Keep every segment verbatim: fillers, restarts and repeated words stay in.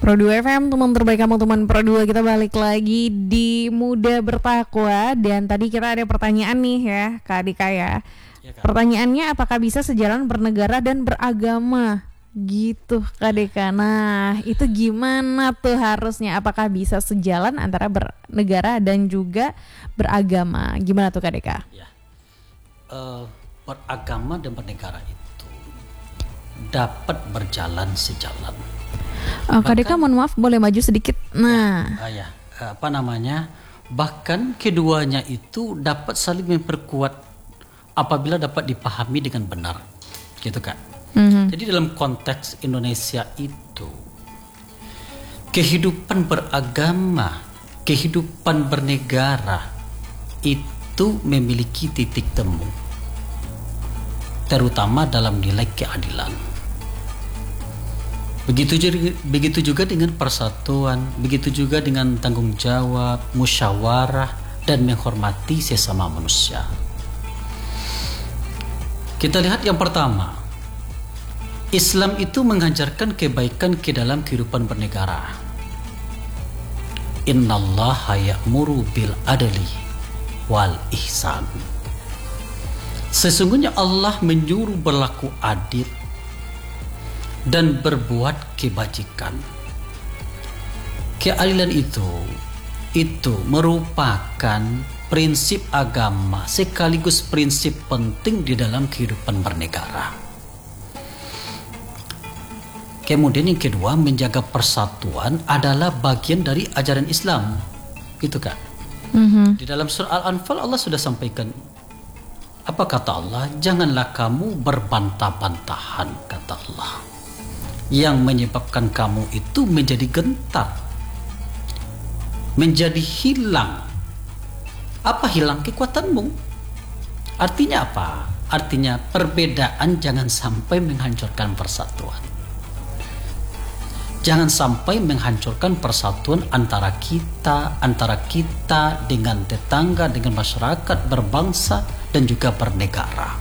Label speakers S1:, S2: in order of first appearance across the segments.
S1: Pro dua F M, teman terbaik kamu, teman Pro dua. Kita balik lagi di Muda Bertakwa. Dan tadi kita ada pertanyaan nih ya Kak Dika ya, ya Kak. Pertanyaannya, apakah bisa sejalan bernegara dan beragama? Gitu Kak Dika. Nah itu gimana tuh harusnya? Apakah bisa sejalan antara bernegara dan juga beragama? Gimana tuh Kak Dika?
S2: Ya. Uh, beragama dan bernegara itu dapat berjalan sejalan.
S1: Oh, Kak Dika, mohon maaf boleh maju sedikit. Nah,
S2: ya, ya, apa namanya? Bahkan keduanya itu dapat saling memperkuat apabila dapat dipahami dengan benar, gitu Kak. Mm-hmm. Jadi dalam konteks Indonesia itu, kehidupan beragama, kehidupan bernegara itu memiliki titik temu, terutama dalam nilai keadilan. Begitu juga, begitu juga dengan persatuan, begitu juga dengan tanggung jawab, musyawarah, dan menghormati sesama manusia. Kita lihat yang pertama, Islam itu mengajarkan kebaikan ke dalam kehidupan bernegara. Innallaha ya'muru bil adli wal ihsan. Sesungguhnya Allah menyuruh berlaku adil dan berbuat kebajikan. Keadilan itu itu merupakan prinsip agama sekaligus prinsip penting di dalam kehidupan bernegara. Kemudian yang kedua, menjaga persatuan adalah bagian dari ajaran Islam, gitu Kak. Mm-hmm. Di dalam surah Al-Anfal Allah sudah sampaikan, apa kata Allah? Janganlah kamu berbantah-bantahan, kata Allah, yang menyebabkan kamu itu menjadi gentar, menjadi hilang. Apa hilang? Kekuatanmu. Artinya apa? Artinya perbedaan jangan sampai menghancurkan persatuan. Jangan sampai menghancurkan persatuan antara kita, antara kita dengan tetangga, dengan masyarakat, berbangsa, dan juga bernegara.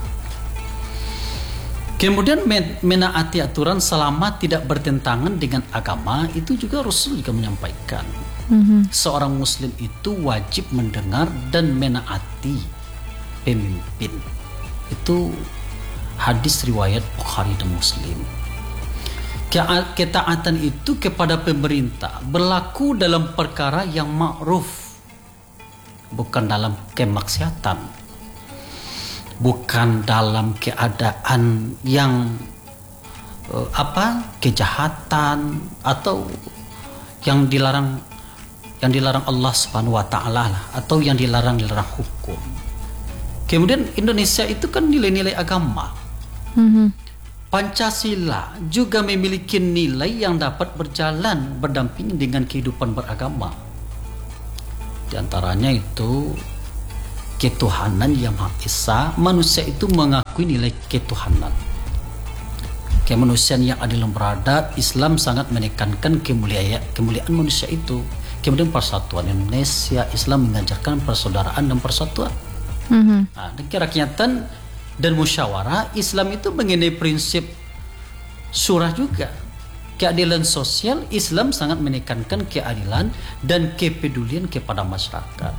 S2: Kemudian menaati aturan selama tidak bertentangan dengan agama, itu juga Rasul juga menyampaikan. Mm-hmm. Seorang muslim itu wajib mendengar dan menaati pemimpin. Itu hadis riwayat Bukhari dan Muslim. Ketaatan itu kepada pemerintah berlaku dalam perkara yang ma'ruf, bukan dalam kemaksiatan, bukan dalam keadaan yang uh, apa kejahatan atau yang dilarang yang dilarang Allah Subhanahu wa taala atau yang dilarang dilarang hukum. Kemudian Indonesia itu kan nilai-nilai agama. Mm-hmm. Pancasila juga memiliki nilai yang dapat berjalan berdampingan dengan kehidupan beragama. Di antaranya itu ketuhanan yang Maha Esa. Manusia itu mengakui nilai ketuhanan, kemanusiaan yang adil dan beradab. Islam sangat menekankan kemuliaan, kemuliaan manusia itu. Kemudian persatuan Indonesia, Islam mengajarkan persaudaraan dan persatuan. Mm-hmm. Nah, dan kerakyatan dan musyawarah, Islam itu mengenai prinsip surah juga. Keadilan sosial, Islam sangat menekankan keadilan dan kepedulian kepada masyarakat.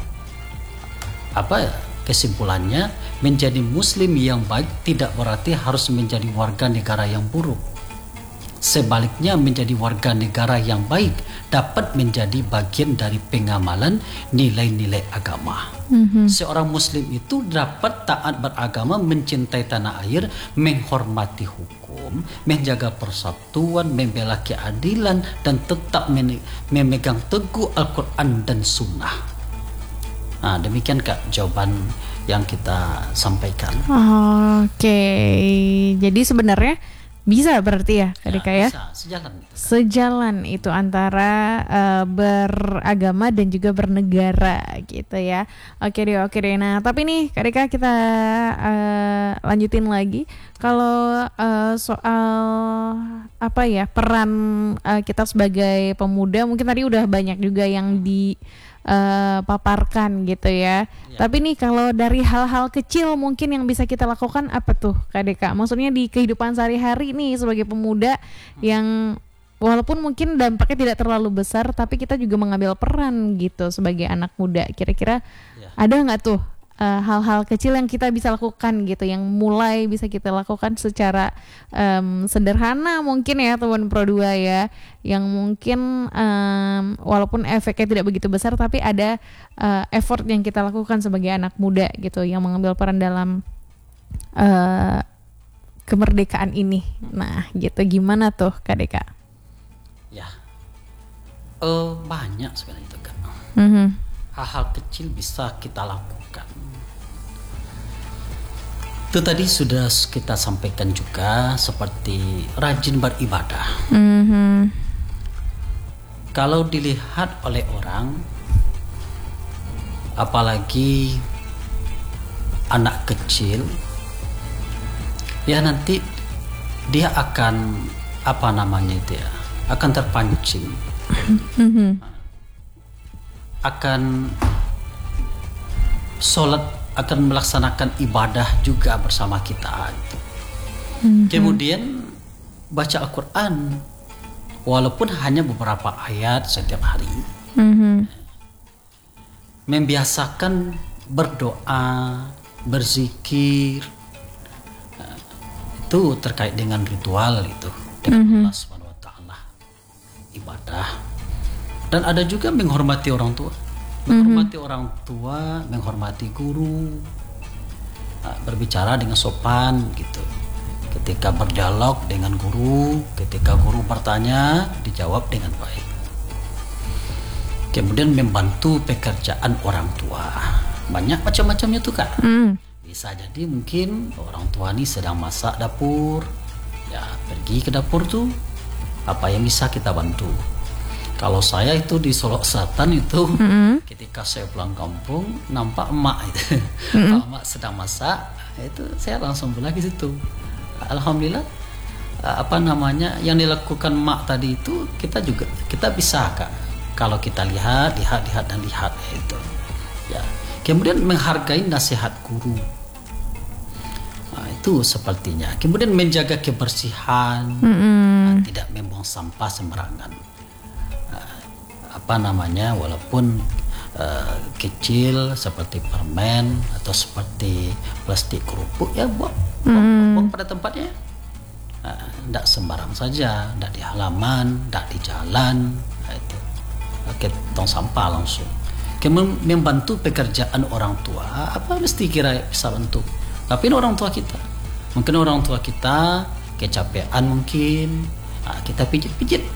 S2: Apa ya? Kesimpulannya, menjadi muslim yang baik tidak berarti harus menjadi warga negara yang buruk. Sebaliknya, menjadi warga negara yang baik dapat menjadi bagian dari pengamalan nilai-nilai agama. Mm-hmm. Seorang muslim itu dapat taat beragama, mencintai tanah air, menghormati hukum, menjaga persatuan, membela keadilan, dan tetap memegang teguh Al-Quran dan Sunnah. Nah, demikian Kak jawaban yang kita sampaikan.
S1: Oke, okay. Jadi sebenarnya bisa berarti ya Kak Dika ya,
S2: bisa, sejalan itu, kan?
S1: Sejalan itu antara uh, beragama dan juga bernegara gitu ya. Oke deh, oke deh. Nah tapi nih Kak Dika, kita uh, lanjutin lagi. Kalau uh, soal apa ya, peran uh, kita sebagai pemuda, mungkin tadi udah banyak juga yang di Uh, paparkan gitu ya. ya. Tapi nih kalau dari hal-hal kecil mungkin yang bisa kita lakukan apa tuh Kak Deka? Maksudnya di kehidupan sehari-hari nih sebagai pemuda hmm. yang walaupun mungkin dampaknya tidak terlalu besar, tapi kita juga mengambil peran gitu sebagai anak muda. Kira-kira
S2: Ya.
S1: ada nggak tuh uh, hal-hal kecil yang kita bisa lakukan gitu, yang mulai bisa kita lakukan secara um, sederhana mungkin ya teman Pro dua ya, yang mungkin um, walaupun efeknya tidak begitu besar, tapi ada uh, effort yang kita lakukan sebagai anak muda gitu, yang mengambil peran dalam uh, kemerdekaan ini. Nah gitu, gimana tuh Kak Deka?
S2: Ya, eh, banyak sebenarnya itu kan.
S1: Mm-hmm.
S2: Hal-hal kecil bisa kita lakukan. Itu tadi sudah kita sampaikan juga, seperti rajin beribadah.
S1: Mm-hmm.
S2: Kalau dilihat oleh orang, apalagi anak kecil, ya nanti dia akan apa namanya itu ya, akan terpancing,
S1: Mm-hmm.
S2: akan sholat, akan melaksanakan ibadah juga bersama kita.
S1: Mm-hmm.
S2: Kemudian baca Al-Quran, walaupun hanya beberapa ayat setiap hari.
S1: Mm-hmm.
S2: Membiasakan berdoa, berzikir, itu terkait dengan ritual itu dengan
S1: Mm-hmm.
S2: Allah Subhanahu Wa Taala, ibadah. Dan ada juga menghormati orang tua, menghormati mm-hmm. orang tua, menghormati guru, nah, berbicara dengan sopan gitu. Ketika berdialog dengan guru, ketika guru bertanya, dijawab dengan baik. Kemudian membantu pekerjaan orang tua, banyak macam-macamnya tuh Kak.
S1: Mm.
S2: Bisa jadi mungkin orang tua ini sedang masak dapur, ya pergi ke dapur tuh, apa yang bisa kita bantu. Kalau saya itu di Solo Selatan itu, mm-hmm. ketika saya pulang kampung nampak emak itu, mm-hmm. emak sedang masak, itu saya langsung pulang ke situ. Alhamdulillah, apa namanya yang dilakukan emak tadi itu kita juga kita bisa Kak. Kalau kita lihat, lihat, lihat dan lihat itu, ya. Kemudian menghargai nasihat guru. Nah, itu sepertinya. Kemudian menjaga kebersihan, mm-hmm. nah, tidak membuang sampah sembarangan. Nah, apa namanya, walaupun uh, kecil seperti permen atau seperti plastik kerupuk, ya buang, mm-hmm. buang pada tempatnya. Tidak nah, sembarang saja, tidak di halaman, tidak di jalan, nah, itu pakai tong sampah langsung. Kemudian membantu pekerjaan orang tua, apa mesti kira bisa bantu. Tapi ini orang tua kita, mungkin orang tua kita kecapean mungkin, nah, kita pijit-pijit.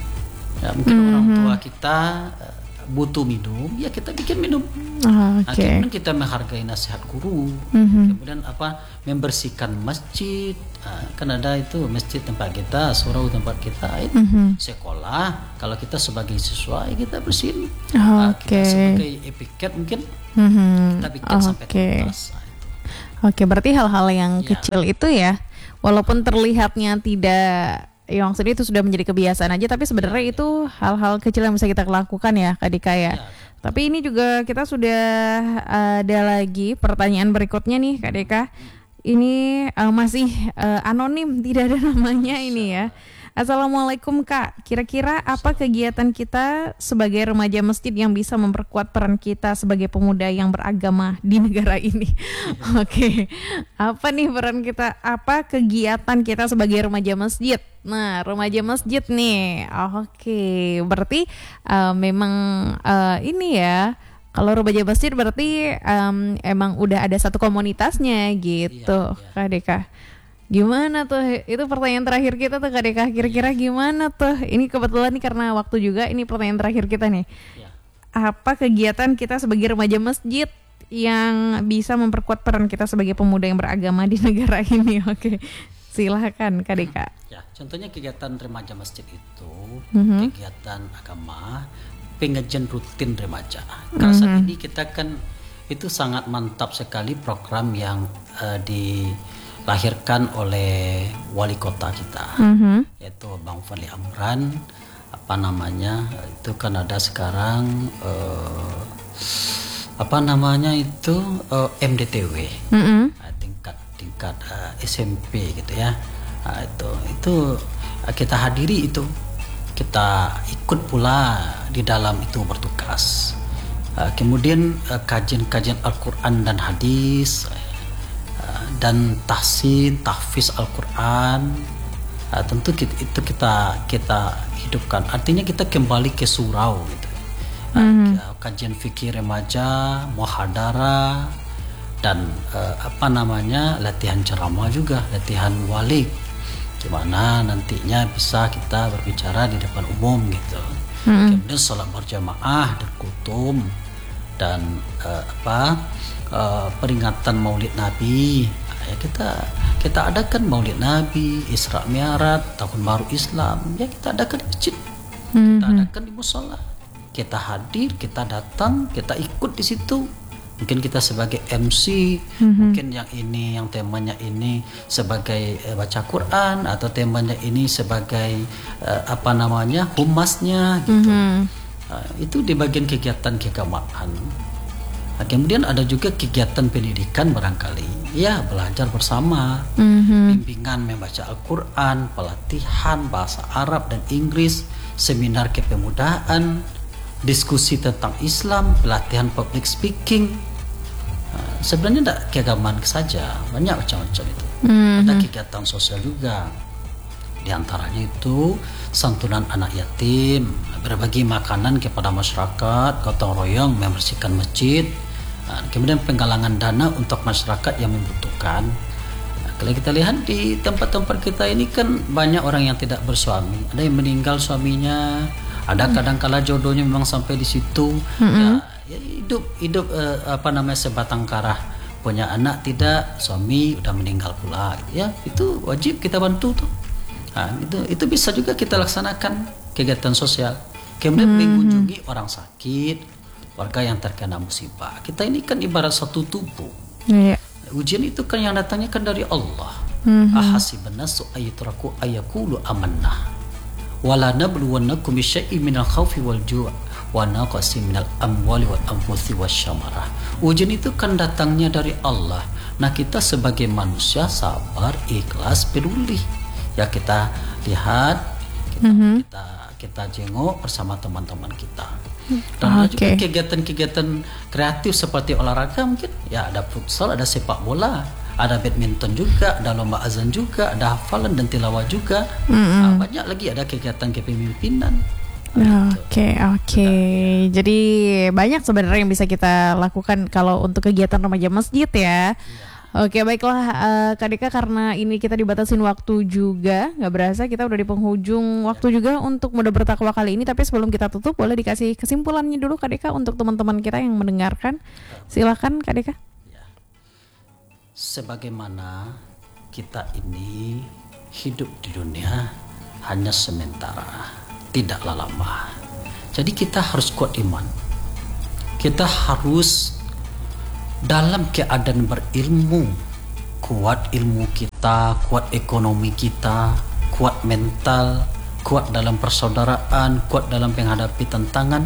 S2: Ya, mungkin mm-hmm. orang tua kita uh, butuh minum, ya kita bikin minum.
S1: Oh, okay.
S2: Nah, kemudian kita menghargai nasihat guru, mm-hmm. kemudian apa membersihkan masjid. Nah, kan ada itu masjid tempat kita, surau tempat kita, itu mm-hmm. sekolah. Kalau kita sebagai siswa, ya kita bersihin.
S1: Oh,
S2: nah,
S1: okay.
S2: Kita sebagai epiket mungkin mm-hmm. kita bikin oh, sampai
S1: okay.
S2: tuntas. Nah,
S1: Oke, berarti hal-hal yang
S2: ya.
S1: kecil itu ya, walaupun terlihatnya tidak, ya maksudnya itu sudah menjadi kebiasaan aja, tapi sebenarnya ya, itu hal-hal kecil yang bisa kita lakukan ya Kak Dika ya. Ya. Tapi ini juga kita sudah ada lagi pertanyaan berikutnya nih Kak Dika. Ini uh, masih uh, anonim, tidak ada namanya ini ya. Assalamualaikum Kak, kira-kira apa kegiatan kita sebagai remaja masjid yang bisa memperkuat peran kita sebagai pemuda yang beragama di negara ini? Oke, okay. Apa nih peran kita, apa kegiatan kita sebagai remaja masjid? Nah, remaja masjid nih, oke, okay. Berarti uh, memang uh, ini ya, kalau remaja masjid berarti um, emang udah ada satu komunitasnya gitu, iya, iya. Kak Deka. Gimana tuh? Itu pertanyaan terakhir kita tuh Kak Deka. Kira-kira gimana tuh? Ini kebetulan nih karena waktu juga, ini pertanyaan terakhir kita nih. Ya. Apa kegiatan kita sebagai remaja masjid yang bisa memperkuat peran kita sebagai pemuda yang beragama di negara ini? Oke, silahkan Kak Deka.
S2: Ya, contohnya kegiatan remaja masjid itu
S1: mm-hmm.
S2: kegiatan agama, pengajian rutin remaja. Karena mm-hmm. saat ini kita kan itu sangat mantap sekali program yang uh, di lahirkan oleh wali kota kita, mm-hmm. yaitu Bang Fadli Amran. Apa namanya itu kan ada sekarang uh, apa namanya itu uh, M D T W, mm-hmm. uh, tingkat tingkat uh, S M P gitu ya. Uh, itu itu uh, kita hadiri itu kita ikut pula di dalam itu bertugas. Uh, kemudian uh, kajian-kajian Al-Quran dan hadis, uh, dan tahsin, tahfiz Al-Quran, uh, tentu kita, itu kita kita hidupkan. Artinya kita kembali ke surau gitu. Uh, mm-hmm. Kajian fikih remaja, muhadara, dan uh, apa namanya latihan ceramah juga, latihan walik, gimana nantinya bisa kita berbicara di depan umum gitu. Mm-hmm. Kemudian sholat berjamaah dan kutum, dan uh, apa uh, peringatan Maulid Nabi. Ya, kita kita adakan Maulid Nabi, Isra Mi'raj, Tahun Baru Islam. Ya kita adakan di masjid, mm-hmm. kita adakan di musola. Kita hadir, kita datang, kita ikut di situ. Mungkin kita sebagai M C, mm-hmm. mungkin yang ini, yang temanya ini sebagai uh, baca Quran, atau temanya ini sebagai uh, apa namanya humasnya gitu. Mm-hmm. Uh, itu di bagian kegiatan keagamaan. Nah, kemudian ada juga kegiatan pendidikan barangkali, ya belajar bersama, mm-hmm. bimbingan membaca Al-Quran, pelatihan bahasa Arab dan Inggris, seminar kepemudaan, diskusi tentang Islam, pelatihan public speaking. Uh, sebenarnya tidak keagamaan saja, banyak macam-macam itu. Mm-hmm. Ada kegiatan sosial juga. Di antaranya itu santunan anak yatim, berbagi makanan kepada masyarakat, gotong royong membersihkan masjid, uh, kemudian penggalangan dana untuk masyarakat yang membutuhkan. Uh, kalau kita lihat di tempat-tempat kita ini kan banyak orang yang tidak bersuami, ada yang meninggal suaminya, ada kadang-kala jodohnya memang sampai di situ. Mm-hmm. Ya, ya hidup hidup uh, apa namanya sebatang karah, punya anak tidak, suami udah meninggal pula, ya itu wajib kita bantu tuh. Nah, itu itu bisa juga kita laksanakan kegiatan sosial. Kemudian mm-hmm. mengunjungi orang sakit, warga yang terkena musibah. Kita ini kan ibarat satu tubuh. Yeah. Ujian itu kan yang datangnya kan dari Allah. Mm-hmm. Ahasiban nasu ayatraku ayakulu amanah. Wala nabluwannakum bisyai'in minal khaufi wal ju' wa naqsin minal amwali wal anfusi wasyamarah. Ujian itu kan datangnya dari Allah. Nah, kita sebagai manusia sabar, ikhlas, peduli. Ya kita lihat, kita mm-hmm. kita kita jenguk bersama teman-teman kita. Dan ada okay. juga kegiatan-kegiatan kreatif seperti olahraga mungkin. Ya ada futsal, ada sepak bola, ada badminton juga, ada lomba azan juga, ada hafalan dan tilawah juga. Mm-hmm. Nah, banyak lagi ada kegiatan kepemimpinan.
S1: Oke okay, oke. Okay. Jadi banyak sebenarnya yang bisa kita lakukan kalau untuk kegiatan remaja masjid ya. Yeah. Oke baiklah uh, Kak Dika, karena ini kita dibatasin waktu juga, nggak berasa kita udah di penghujung waktu juga untuk Muda Bertakwa kali ini. Tapi sebelum kita tutup, boleh dikasih kesimpulannya dulu Kak Dika untuk teman-teman kita yang mendengarkan. Silakan Kak Dika.
S2: Ya. Sebagaimana kita ini hidup di dunia hanya sementara, tidaklah lama. Jadi kita harus kuat iman. Kita harus dalam keadaan berilmu, kuat ilmu kita, kuat ekonomi kita, kuat mental, kuat dalam persaudaraan, kuat dalam menghadapi tantangan.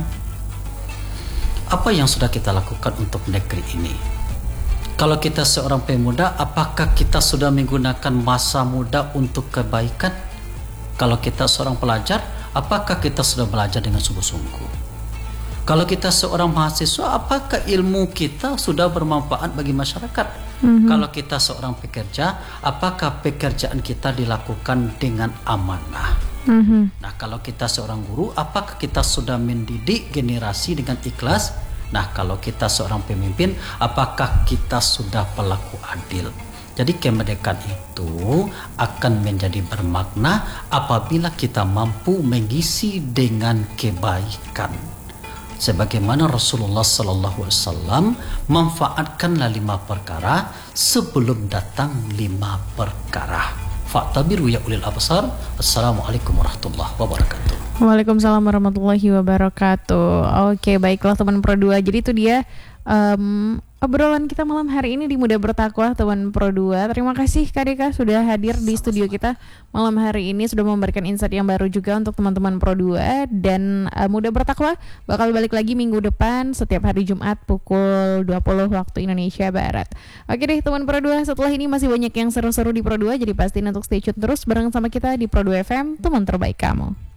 S2: Apa yang sudah kita lakukan untuk negeri ini? Kalau kita seorang pemuda, apakah kita sudah menggunakan masa muda untuk kebaikan? Kalau kita seorang pelajar, apakah kita sudah belajar dengan sungguh-sungguh? Kalau kita seorang mahasiswa, apakah ilmu kita sudah bermanfaat bagi masyarakat? Mm-hmm. Kalau kita seorang pekerja, apakah pekerjaan kita dilakukan dengan amanah? Mm-hmm. Nah, kalau kita seorang guru, apakah kita sudah mendidik generasi dengan ikhlas? Nah, kalau kita seorang pemimpin, apakah kita sudah pelaku adil? Jadi kemerdekaan itu akan menjadi bermakna apabila kita mampu mengisi dengan kebaikan. Sebagaimana Rasulullah Sallallahu Alaihi Wasallam memanfaatkanlah lima perkara sebelum datang lima perkara. Fa'tabiru ya ulil absar. Assalamualaikum warahmatullahi wabarakatuh.
S1: Waalaikumsalam warahmatullahi wabarakatuh. Oke, baiklah teman Pro dua. Jadi itu dia um, obrolan kita malam hari ini di Muda Bertakwa teman Pro dua. Terima kasih Kak Dika sudah hadir di studio kita malam hari ini, sudah memberikan insight yang baru juga untuk teman-teman Pro dua. Dan uh, Muda Bertakwa bakal balik lagi minggu depan setiap hari Jumat pukul dua puluh waktu Indonesia Barat. Oke deh teman Pro dua, setelah ini masih banyak yang seru-seru di Pro dua, jadi pastiin untuk stay tune terus bareng sama kita di Pro dua F M, teman terbaik kamu.